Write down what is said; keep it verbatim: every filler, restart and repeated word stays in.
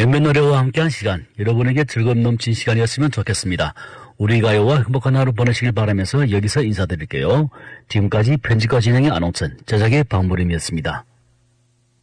백면 노래와 함께한 시간, 여러분에게 즐거움 넘친 시간이었으면 좋겠습니다. 우리 가요와 행복한 하루 보내시길 바라면서 여기서 인사드릴게요. 지금까지 편집과 진행의 안홍천, 제작의 박무림이었습니다.